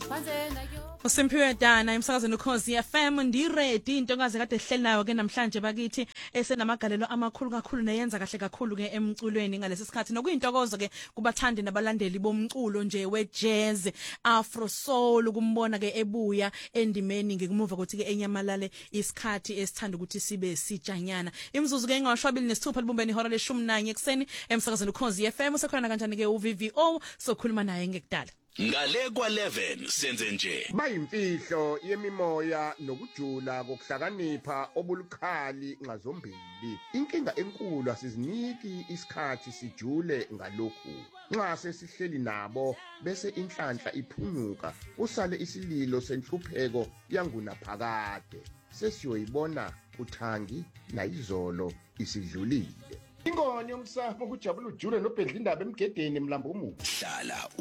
Usimpiwe Dana emsakazweni ukhozi FM ndiredi intokazi kade ehleli nayo ke namhlanje bakithi esenamagalelo amakhulu kakhulu neyenza kahle kakhulu ke emculweni ngalesi sikhathi nokuyintokozo ke kubathandi nabalandeli bomculo nje we-jazz afro soul kumbona ke ebuya endimeni ngikumuva ukuthi ke enyamalale isikhathi esithanda ukuthi sibe sijanyana imzuzu ke ngawashwabili nesithupha libumbeni ihora le-11 ekseni emsakazweni ukhozi FM usekhona kanjani ke uVVO sokhuluma naye ngekudala ngale kwa11 senze nje bayimfihlo yemimoya nokujula kokuhlakanipha obulukhali ngazombili inkinga enkulu asiziniki isikhathi sijule ngalokhu nxa sesihleli nabo bese inhlanhla iphunyuka usale isililo senhlupheko yangunaphakade sesiyoyibona uThangi nayizolo isidlulile ingoni yomsamo kujabula ujule nobhedla indaba emgedeni emlambo umuhle hlala